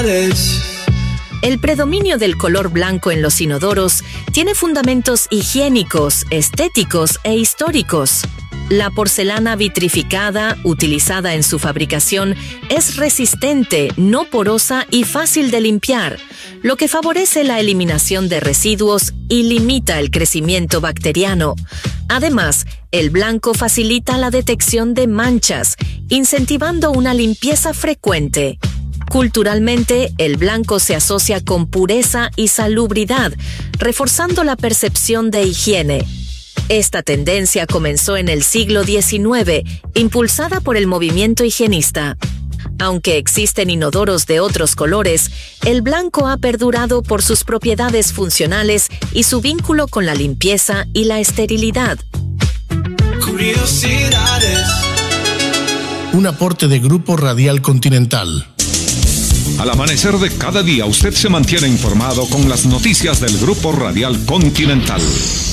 El predominio del color blanco en los inodoros tiene fundamentos higiénicos, estéticos e históricos. La porcelana vitrificada, utilizada en su fabricación, es resistente, no porosa y fácil de limpiar, lo que favorece la eliminación de residuos y limita el crecimiento bacteriano. Además, el blanco facilita la detección de manchas, incentivando una limpieza frecuente. Culturalmente, el blanco se asocia con pureza y salubridad, reforzando la percepción de higiene. Esta tendencia comenzó en el siglo XIX, impulsada por el movimiento higienista. Aunque existen inodoros de otros colores, el blanco ha perdurado por sus propiedades funcionales y su vínculo con la limpieza y la esterilidad. Curiosidades. Un aporte de Grupo Radial Continental. Al amanecer de cada día, usted se mantiene informado con las noticias del Grupo Radial Continental.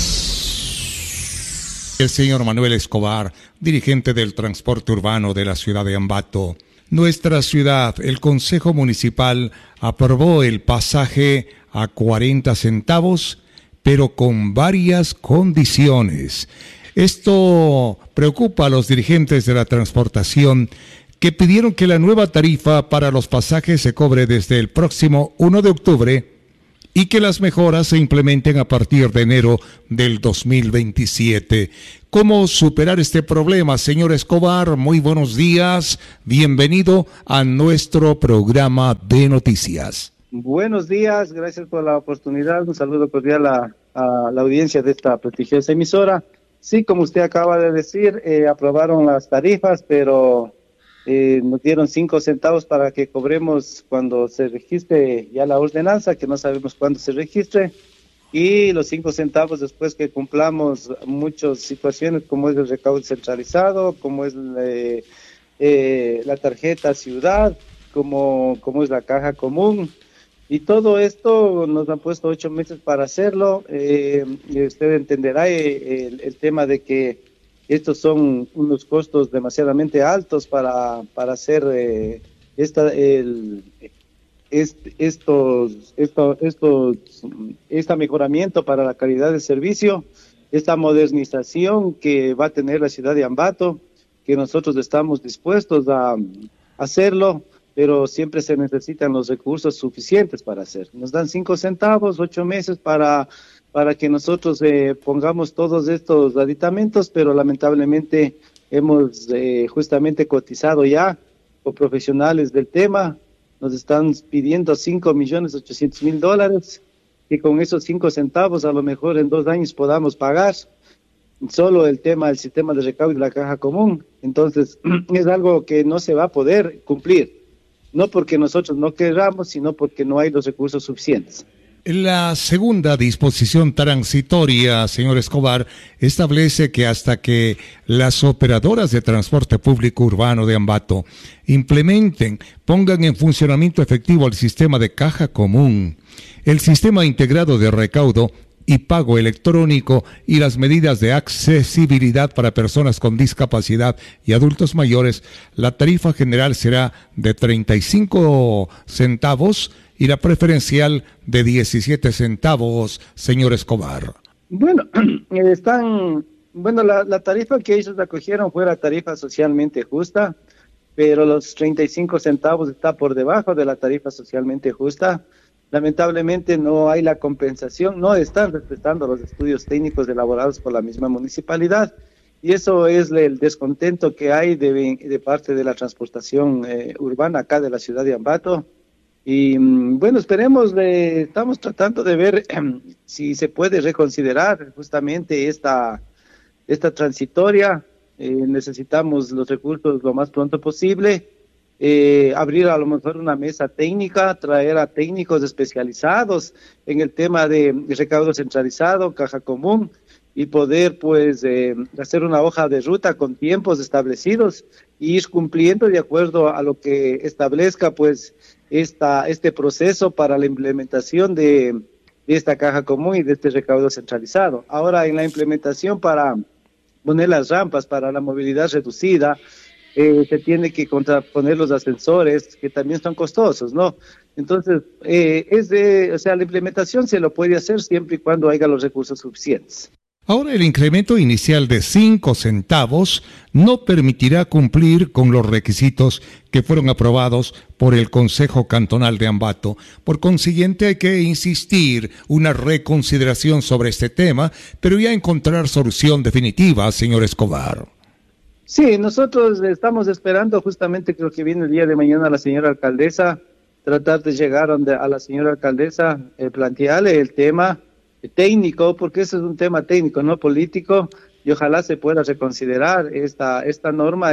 El señor Manuel Escobar, dirigente del transporte urbano de la ciudad de Ambato. Nuestra ciudad, el Consejo Municipal, aprobó el pasaje a 40 centavos, pero con varias condiciones. Esto preocupa a los dirigentes de la transportación, que pidieron que la nueva tarifa para los pasajes se cobre desde el próximo 1 de octubre y que las mejoras se implementen a partir de enero del 2027. ¿Cómo superar este problema, señor Escobar? Muy buenos días. Bienvenido a nuestro programa de noticias. Buenos días, gracias por la oportunidad. Un saludo cordial a la audiencia de esta prestigiosa emisora. Sí, como usted acaba de decir, aprobaron las tarifas, pero nos dieron 5 centavos para que cobremos cuando se registre ya la ordenanza, que no sabemos cuándo se registre, y los 5 centavos después que cumplamos muchas situaciones, como es el recaudo centralizado, como es la tarjeta ciudad, como es la caja común. Y todo esto nos han puesto 8 meses para hacerlo. Y usted entenderá el tema de que estos son unos costos demasiadamente altos para hacer este mejoramiento para la calidad del servicio, esta modernización que va a tener la ciudad de Ambato, que nosotros estamos dispuestos a hacerlo, pero siempre se necesitan los recursos suficientes para hacer. Nos dan 5 centavos, 8 meses para que nosotros pongamos todos estos aditamentos, pero lamentablemente hemos justamente cotizado ya con profesionales del tema. Nos están pidiendo $5.800.000, y con esos 5 centavos a lo mejor en 2 años podamos pagar solo el tema del sistema de recaudo y la caja común. Entonces es algo que no se va a poder cumplir, no porque nosotros no queramos, sino porque no hay los recursos suficientes. La segunda disposición transitoria, señor Escobar, establece que hasta que las operadoras de transporte público urbano de Ambato pongan en funcionamiento efectivo el sistema de caja común, el sistema integrado de recaudo y pago electrónico y las medidas de accesibilidad para personas con discapacidad y adultos mayores, la tarifa general será de 35 centavos y la preferencial de 17 centavos, señor Escobar. Bueno, la tarifa que ellos acogieron fue la tarifa socialmente justa, pero los 35 centavos está por debajo de la tarifa socialmente justa. Lamentablemente no hay la compensación, no están respetando los estudios técnicos elaborados por la misma municipalidad, y eso es el descontento que hay de parte de la transportación urbana acá de la ciudad de Ambato. Y bueno, esperemos, estamos tratando de ver si se puede reconsiderar justamente esta transitoria. Necesitamos los recursos lo más pronto posible. Abrir a lo mejor una mesa técnica, traer a técnicos especializados en el tema de recaudo centralizado, caja común, y poder pues hacer una hoja de ruta con tiempos establecidos e ir cumpliendo de acuerdo a lo que establezca pues este proceso para la implementación de esta caja común y de este recaudo centralizado. Ahora, en la implementación para poner las rampas para la movilidad reducida, se tiene que contraponer los ascensores, que también son costosos, ¿no? Entonces, o sea, la implementación se lo puede hacer siempre y cuando haya los recursos suficientes. Ahora el incremento inicial de 5 centavos no permitirá cumplir con los requisitos que fueron aprobados por el Consejo Cantonal de Ambato. Por consiguiente, hay que insistir una reconsideración sobre este tema, pero ya encontrar solución definitiva, señor Escobar. Sí, nosotros estamos esperando justamente, creo que viene el día de mañana la señora alcaldesa, tratar de llegar a la señora alcaldesa, plantearle el tema técnico, porque eso es un tema técnico, no político, y ojalá se pueda reconsiderar esta norma,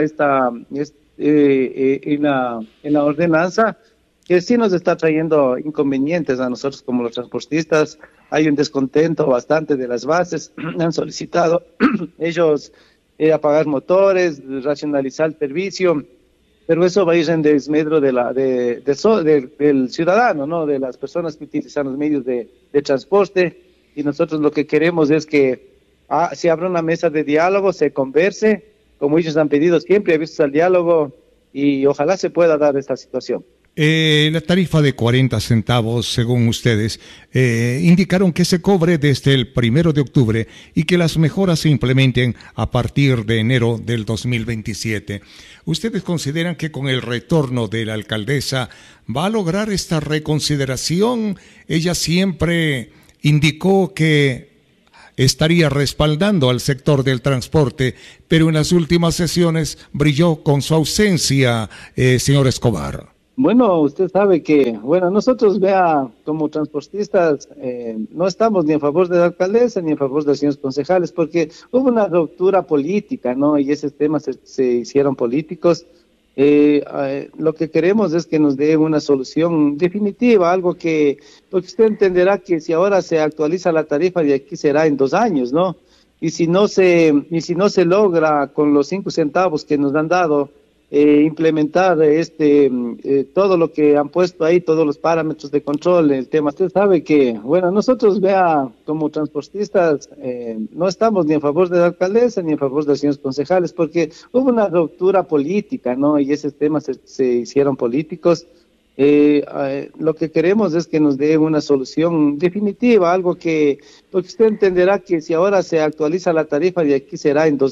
en la ordenanza, que sí nos está trayendo inconvenientes a nosotros como los transportistas. Hay un descontento bastante de las bases, han solicitado ellos apagar motores, racionalizar el servicio, pero eso va a ir en desmedro del ciudadano, ¿no? De las personas que utilizan los medios de transporte. Y nosotros lo que queremos es que se abra una mesa de diálogo, se converse, como ellos han pedido siempre, abiertos al diálogo, y ojalá se pueda dar esta situación. La tarifa de 40 centavos, según ustedes, indicaron que se cobre desde el 1 de octubre y que las mejoras se implementen a partir de enero del 2027. ¿Ustedes consideran que con el retorno de la alcaldesa va a lograr esta reconsideración? Ella siempre indicó que estaría respaldando al sector del transporte, pero en las últimas sesiones brilló con su ausencia, señor Escobar. Bueno, usted sabe que, nosotros como transportistas no estamos ni a favor de la alcaldesa ni a favor de los señores concejales, porque hubo una ruptura política, ¿no? Y esos temas se hicieron políticos. Lo que queremos es que nos dé una solución definitiva, porque usted entenderá que si ahora se actualiza la tarifa, de aquí será en 2 años, ¿no? Y si no se logra con los 5 centavos que nos han dado, implementar todo lo que han puesto ahí, todos los parámetros de control, el tema. Usted sabe que, nosotros como transportistas no estamos ni a favor de la alcaldesa ni a favor de los señores concejales, porque hubo una ruptura política, ¿no? Y esos temas se hicieron políticos. Lo que queremos es que nos dé una solución definitiva, porque usted entenderá que si ahora se actualiza la tarifa, de aquí será en 2 años.